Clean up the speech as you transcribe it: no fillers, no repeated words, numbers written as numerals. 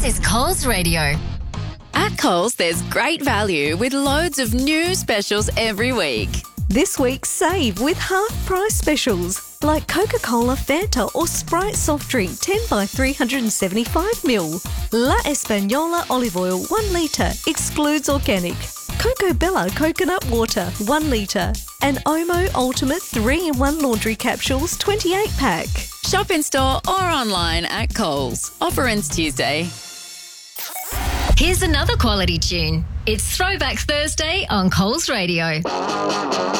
is Coles Radio. At Coles, there's great value with loads of new specials every week. This week, save with half-price specials like Coca-Cola, Fanta or Sprite soft drink 10 by 375ml. La Española olive oil 1 litre, excludes organic. Coco Bella coconut water 1 litre. And Omo Ultimate 3-in-1 laundry capsules 28-pack. Shop in store or online at Coles. Offer ends Tuesday. Here's another quality tune. It's Throwback Thursday on Coles Radio.